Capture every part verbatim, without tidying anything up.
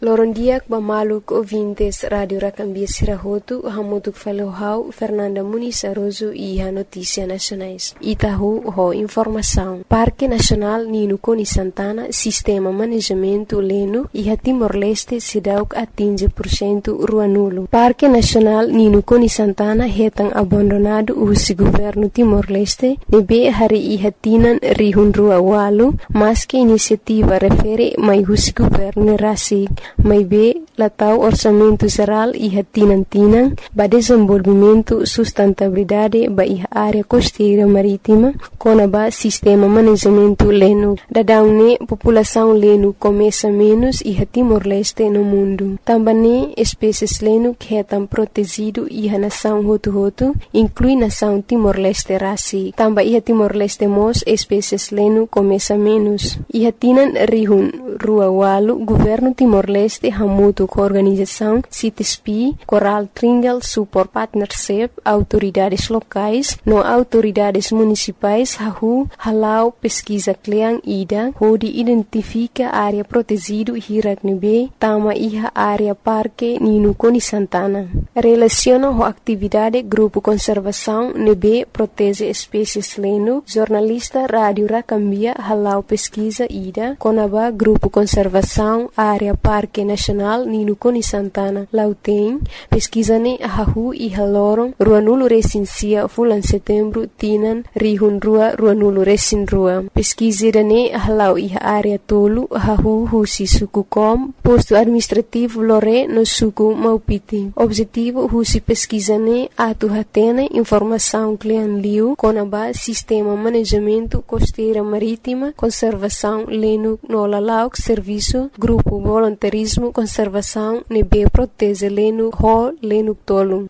Lorondiak bamaluk ouvintes Radio Rakambia Sirahotu, hamutuk falohau Fernanda Muniz Aroso e a Notícia Nacionais. Itahu ho informação. Parque Nacional Nino Coni Santana, Sistema Manejamento Leno e a Timor-Leste Sidauk atinge por cento rua nulo. Parque Nacional Nino Coni Santana retan abandonado o governo Timor-Leste, nebe hari e hatinan rihun rua walu, mas que iniciativa refere mai o governo Rasik. Mai be latau orçamento geral e hatinantinan ba desenvolvimento sustentabilidade ba iha área costeira marítima kona ba sistema manejamento leno. Dadaune população leno começa menos e Timor-Leste no mundo. Também espécies leno que estão protegido e a nação hotu-hotu inclui nação Timor-Leste raci. Também iha Timor-Leste mos espécies leno começa menos. Iha tinan rihun rua walu governo Timor-Leste Este hamutu com organização C I T S P, Coral Tringal Support Partnership, autoridades locais, no autoridades municipais, hahu, halau pesquisa kleang ida, hodi identifica área protegido hirak nebe, tama iha área parque Nino Coni Santana. Relaciona a atividade grupo conservação nebe protege espécies leno, jornalista Rádio Rakambia halau pesquisa ida, konaba grupo conservação área parque Nacional Nino Coni Santana Lauteng pesquisane hahu e halorong rua nulo recensia fulan setembro tinan rihun rua rua nulo resin rua pesquisirane halau e área tolu hahu husi suku kom posto administrativo lore no suku Maupiti. Objetivo husi pesquisane atu hatene informação clean liu konaba sistema manejamento costeira marítima conservação leno no lalauk serviço grupo voluntarismo conservação nebe protege leno ho leno tolu.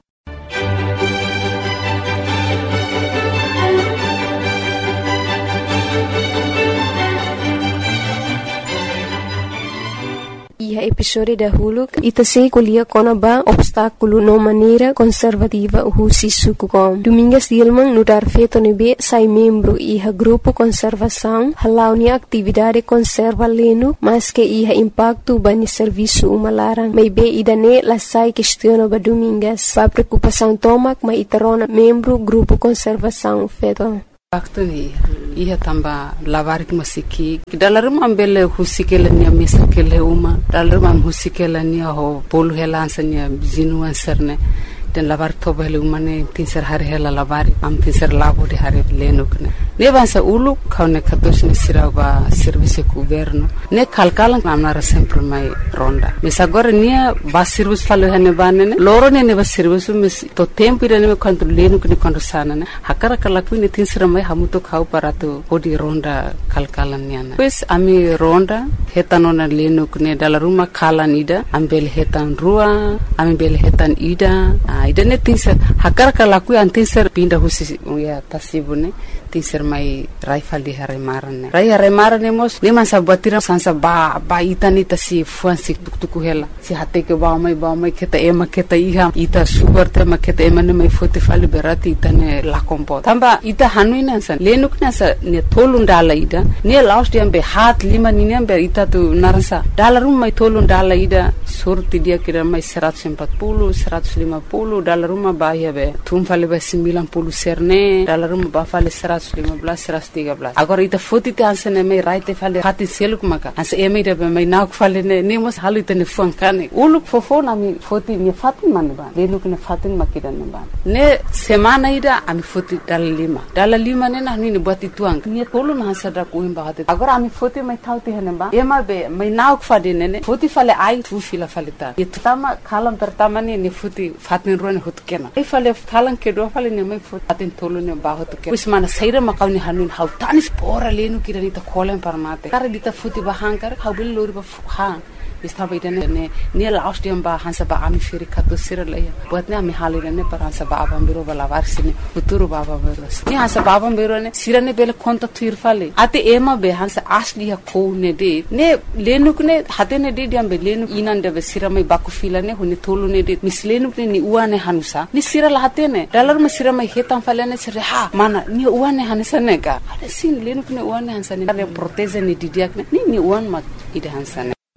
E a episódio da Hulu ita se colhia conaba obstáculo no maneira conservativa o suku com. Domingas Dilman no dar feito nebe sai membro e a grupo conservação halau ni atividade conserva leno mas que ia impacto bani serviço umalarang may be idane la sai questiona ba domingas pa preocupação tomak may itarona membro grupo conservação feito. Waktu ni ia tamba lavar que masiki dalam ambele husikela ni mesa kele uma dalam am husikela ni ho polu helansanya jinuan serne dan lavar toba hele umane tinser hari hela lavar am tinser labo di hari lenukne ne bansa ulu kaune katos ni siraba service governo ne kalkalan amnara sempre mai ronda mesa agora nia ba service falo hane banene loro ne ne ba service mes to tempo ida ne quanto lenukne quando sana ne hakara kala kuine tinser mai hamuto khau parato odi ronda kalkalan niana pues ami ronda hetanona lenukne dala ruma kalan ida ambel hetan rua ami bel hetan ida ida ne tinser hakara kala ku antinser pinda husi ya tasibune tinser mai raifal di hari marane rai hari marane mos ne man sabatira sansa ba ba itani tasi fuansi tuktuku hela si hate ke ba mai ba mai keta ema keta iha ita sugar te ma keta ema ne mai fote fali berati itane la kompo tamba ita hanuina san lenuk na sa ne tolun dala ida ne last dia be hat lima ni ne be ita tu narasa dalarum mai tolun dala ida surti dia kira mai seratus empat puluh seratus lima puluh dalarum ba ya be tum fali ba sembilan puluh serne dalarum ba fali seratus lima belas seratus tiga belas agora ita foto te ansene mai raite fale hati seluk maka as eme de mai nak fale ne nemos halu tene funkane uluk fofo na mi foto ni fatin man ba lenuk ne fatin makida ne ba ne semana ida ami foto dal lima dal lima ne na ni buat ituang ni tolu na sada ko imba hati agora ami foto mai tauti hene ba ema be mai nak fade ne foto fale ai tu fila fale ta itama kalam pertama ne ni foto fatin ron hot kena ai fale kalan ke do fale ne mai foto fatin tolu ne ba hot kena usmana saira makawni hanun hau tanis pora lenu kira nita kolen parmate kare dita futi bahangkar hau bil lori ba hang istaba idane ne ne last dia ba hansa ba ami firi kato sira laya buat ne ami halira ne par hansa ba abam biro bala varsine futuro baba biro ne hansa ba abam biro ne sira ne bele konta tuir fale ate ema be hansa asli ha ko ne de ne lenu ne hate ne de diam be lenu inan de sira mai baku fila ne hone tolu ne de mislenu ne ni uane hanusa ni sira la hate ne dalar me sira mai hetan fale ne sira ha mana ni uane hansa ne ga ade sin lenu ne uane hansa ne proteze ne didiak ne ni ni uan mat ide hansa ne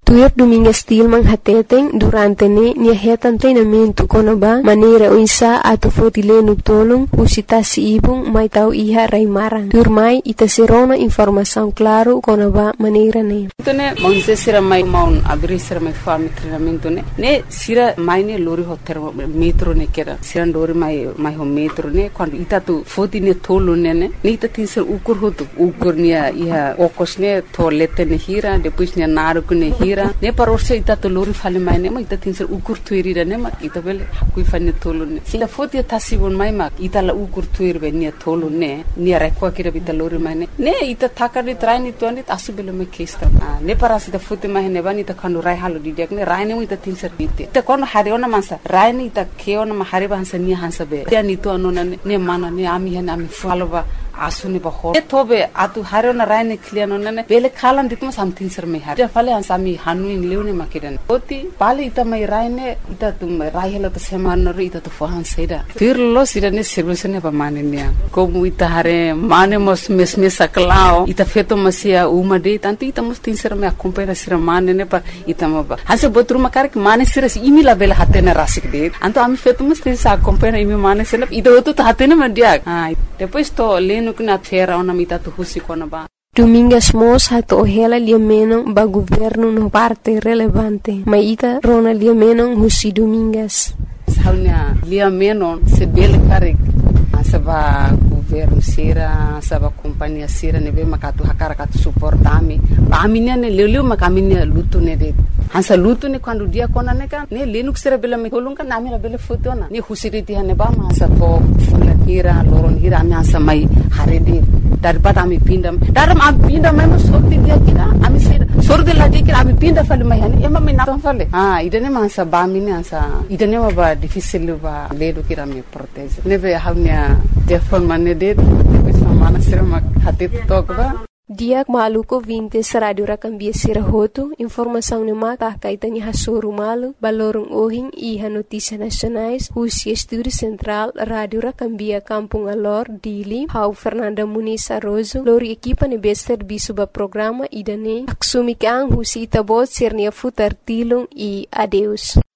Tuir Domingues Tilman hateteng durante ne nia hetan treinamento konoba maneira uinsa atu fotile tolong usita si ibung mai tau iha raimarang. Tuir mai ita serona informação claro konoba maneira ne. Itu ne maunse sira mai maun abri sira mai fami treinamento ne. Ne sira mai ne lori ho metro ne kera. Sira lori mai mai ho metro ne quando ita tu foti ne tolo ne ne. Ne ita tinser ukur hotu ukur nia iha okos ne to lete ne hira depois nia naru ne hira. Ne parorse ita to lori fale mai ne ma ita tinser ukur tuirira ne ma ita bele hakui fane tolo ne sila foti tasibon mai ma ita la ukur tuir be nia tolo ne nia rekwa kira bita lori mai ne ne ita takari traini tuani asubele me kesta ne parasi ita foti mai ne bani ita kanu rai halu di dak ne rai ne ita tinser bite ita kono hari ona mansa rai ne ita keona ma hari bansa nia hansa be dia ni to anona ne mana ne ami hana ami faloba asuni ba ho tobe atu harona raine kliano nene bele khalan ditma something sir me har fale an sami hanu in leune makidan oti pali ita mai raine ita tum rai hela to seman ro ita to fohan seida tirlo sirane servisene ba manenia komu ita hare mane mos mes mes saklao ita feto masia uma de tanto ita mos tin sir me acompanha sir mane ne pa ita ma hanse botru makar ki mane sir imi la bele hatena rasik de anto ami feto mos tin sa acompanha imi mane sir ita oto to hatena mandia ah depois to len na fera ona mita tu husi kona ba Domingues Mos hato ohela liameno ba governo no parte relevante maita rona liameno husi Domingues saunya liameno se bele karik asaba governo sira asaba companhia sira nebe makatu hakara katu suportami ba aminia ne leleu makaminia lutu ne de hansa lutu ne quando dia kona ne kan ne lenuk sira bela me kolunga nami la bele fotona ne husiriti hane ba ma sa to fula hira loron hira ami hansa mai harede daripada ami pinda daram ami pinda mai mo sorti dia kira ami sira sordi la dia kira ami pinda fale mai hane ema me na fale ah idane ma hansa ba mini hansa idane ma ba difficile ba ledo kira me protege nebe hawnya defon mane de depois mana sira mak hatit tokba Diak maluko vintes radio rakambia sirahoto informação ne maka kaitani hasuru malu balorong ohing iha notícia nacionais husi estúdio central radio rakambia kampung alor dili hau Fernanda Muniz Arrozo lori equipa ne bester bisuba programa idane aksumi kang husi tabot sirnia futar tilung e adeus